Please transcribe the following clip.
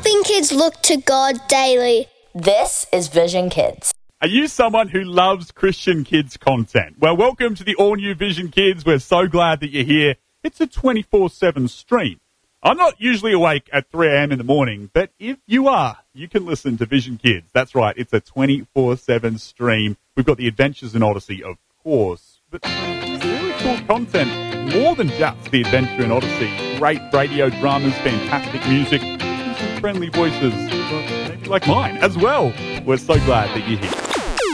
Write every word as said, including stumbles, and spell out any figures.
helping kids look to God daily. This is Vision Kids. Are you someone who loves Christian Kids content? Well, welcome to the all-new Vision Kids. We're so glad that you're here. It's a twenty-four seven stream. I'm not usually awake at three a.m. in the morning, but if you are, you can listen to Vision Kids. That's right, it's a twenty-four seven stream. We've got the Adventures in Odyssey, of course, but it's really cool content, more than just the Adventure in Odyssey. Great radio dramas, fantastic music, and some friendly voices, well, maybe like mine as well. We're so glad that you're here.